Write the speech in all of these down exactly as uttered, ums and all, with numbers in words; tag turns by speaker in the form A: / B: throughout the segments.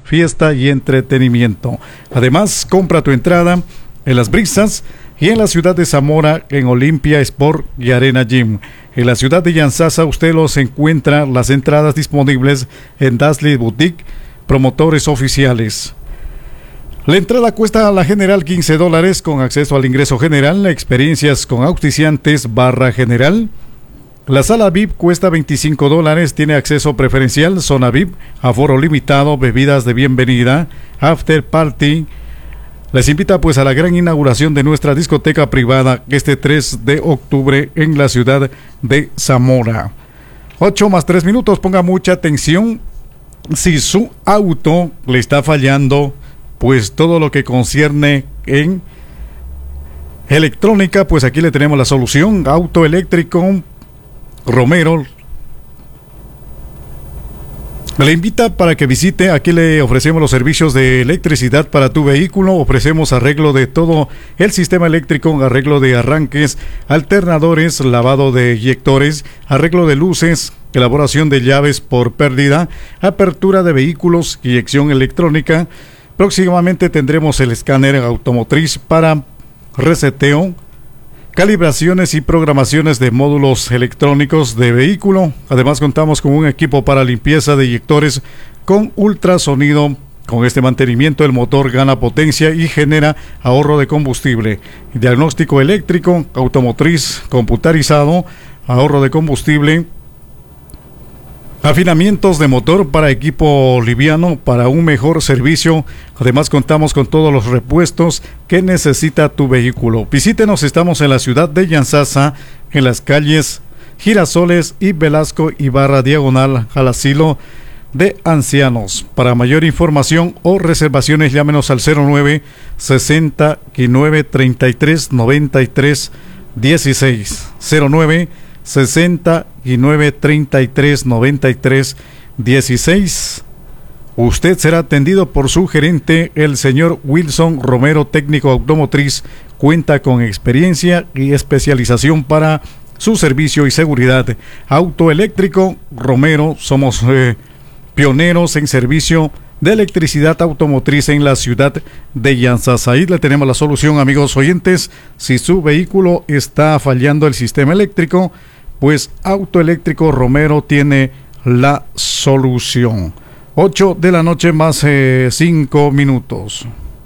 A: fiesta y entretenimiento. Además, compra tu entrada en Las Brisas y en la ciudad de Zamora en Olimpia Sport y Arena Gym. En la ciudad de Yantzaza usted los encuentra las entradas disponibles en Dasley Boutique, promotores oficiales. La entrada cuesta a la general quince dólares con acceso al ingreso general, experiencias con auspiciantes barra general. La sala V I P cuesta veinticinco dólares, tiene acceso preferencial, zona V I P, aforo limitado, bebidas de bienvenida, after party. Les invita pues a la gran inauguración de nuestra discoteca privada este tres de octubre en la ciudad de Zamora. ocho más tres minutos, ponga mucha atención. Si su auto le está fallando, pues todo lo que concierne en electrónica, pues aquí le tenemos la solución. Auto eléctrico Romero le invita para que visite. Aquí le ofrecemos los servicios de electricidad para tu vehículo. Ofrecemos arreglo de todo el sistema eléctrico, arreglo de arranques, alternadores, lavado de eyectores, arreglo de luces, elaboración de llaves por pérdida, apertura de vehículos, inyección electrónica. Próximamente tendremos el escáner automotriz para reseteo, calibraciones y programaciones de módulos electrónicos de vehículo. Además contamos con un equipo para limpieza de eyectores con ultrasonido. Con este mantenimiento el motor gana potencia y genera ahorro de combustible. Diagnóstico eléctrico, automotriz computarizado, ahorro de combustible. Afinamientos de motor para equipo liviano para un mejor servicio. Además contamos con todos los repuestos que necesita tu vehículo. Visítenos, estamos en la ciudad de Yantzaza, en las calles Girasoles y Velasco Ibarra, diagonal al asilo de ancianos. Para mayor información o reservaciones llámenos al cero nueve sesenta y nueve treinta y tres noventa y tres dieciséis, cero nueve sesenta y nueve treinta y tres noventa y tres dieciséis. Usted será atendido por su gerente, el señor Wilson Romero, técnico automotriz. Cuenta con experiencia y especialización para su servicio y seguridad. Auto eléctrico Romero, somos eh, pioneros en servicio de electricidad automotriz en la ciudad de Yantzaza. Ahí le tenemos la solución, amigos oyentes. Si su vehículo está fallando el sistema eléctrico, pues Auto Eléctrico Romero tiene la solución. ocho de la noche más cinco minutos.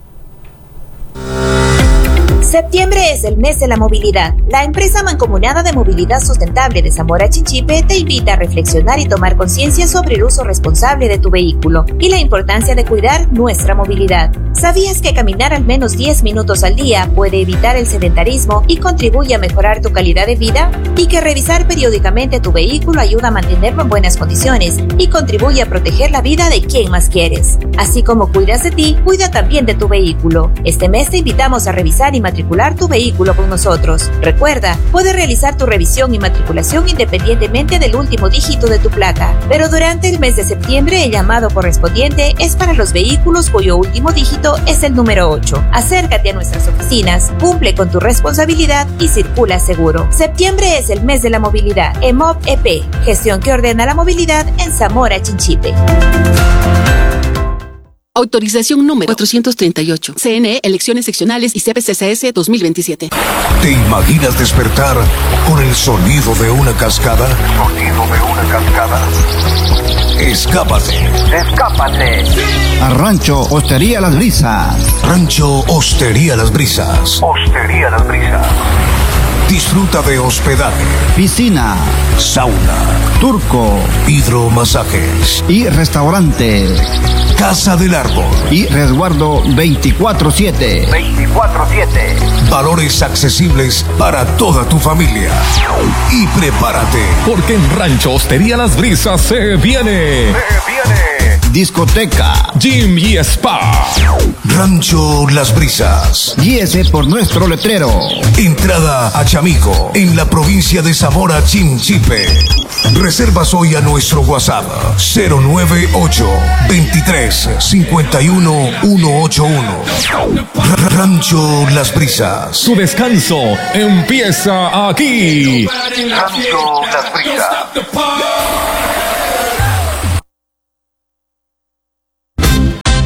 B: Septiembre es el mes de la movilidad. La empresa mancomunada de movilidad sustentable de Zamora Chinchipe te invita a reflexionar y tomar conciencia sobre el uso responsable de tu vehículo y la importancia de cuidar nuestra movilidad. ¿Sabías que caminar al menos diez minutos al día puede evitar el sedentarismo y contribuye a mejorar tu calidad de vida? Y que revisar periódicamente tu vehículo ayuda a mantenerlo en buenas condiciones y contribuye a proteger la vida de quien más quieres. Así como cuidas de ti, cuida también de tu vehículo. Este mes te invitamos a revisar y matricular tu vehículo con nosotros. Recuerda, puedes realizar tu revisión y matriculación independientemente del último dígito de tu placa, pero durante el mes de septiembre el llamado correspondiente es para los vehículos cuyo último dígito es el número ocho. Acércate a nuestras oficinas, cumple con tu responsabilidad y circula seguro. Septiembre es el mes de la movilidad. E M O B E P, gestión que ordena la movilidad en Zamora Chinchipe.
C: Autorización número cuatrocientos treinta y ocho. C N E, elecciones seccionales y C P C C S dos mil veintisiete.
D: ¿Te imaginas despertar con el sonido de una cascada? ¿Sonido de una cascada? Escápate. Escápate.
E: A Rancho Hostería Las Brisas.
D: Rancho Hostería Las Brisas. Hostería Las Brisas. Disfruta de hospedaje,
E: piscina,
D: sauna,
E: turco,
D: hidromasajes
E: y restaurante,
D: casa del árbol
E: y resguardo veinticuatro siete.
D: veinticuatro siete. Valores accesibles para toda tu familia. Y prepárate,
F: porque en Rancho Hostería Las Brisas se viene.
D: Se viene.
E: Discoteca,
F: gym y spa.
D: Rancho Las Brisas.
E: Guíese por nuestro letrero.
D: Entrada a Chamico, en la provincia de Zamora Chinchipe. Reservas hoy a nuestro WhatsApp cero nueve ocho, veintitrés, cincuenta y uno, ciento ochenta y uno. Rancho Las Brisas.
F: Su descanso empieza aquí.
D: Rancho Las Brisas.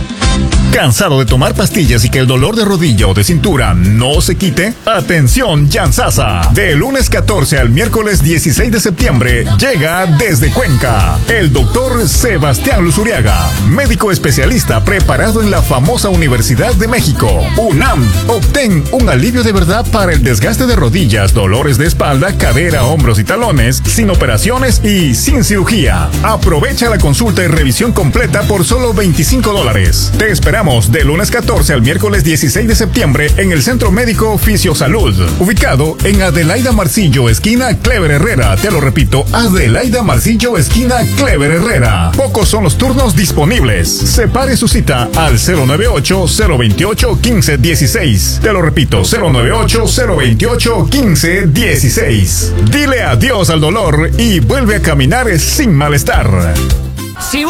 F: ¿Cansado de tomar pastillas y que el dolor de rodilla o de cintura no se quite? Atención, Yansasa. De lunes catorce al miércoles dieciséis de septiembre llega desde Cuenca el doctor Sebastián Luzuriaga, médico especialista preparado en la famosa Universidad de México, UNAM. Obtén un alivio de verdad para el desgaste de rodillas, dolores de espalda, cadera, hombros y talones, sin operaciones y sin cirugía. Aprovecha la consulta y revisión completa por solo veinticinco dólares. Te esperamos de lunes catorce al miércoles dieciséis de septiembre en el Centro Médico Fisiosalud, ubicado en Adelaida Marcillo, esquina Clever Herrera. Te lo repito, Adelaida Marcillo, esquina Clever Herrera. Pocos son los turnos disponibles. Separe su cita al cero nueve ocho, cero veintiocho, quince dieciséis. Te lo repito, cero nueve ocho, cero veintiocho, quince dieciséis. Dile adiós al dolor y vuelve a caminar sin malestar.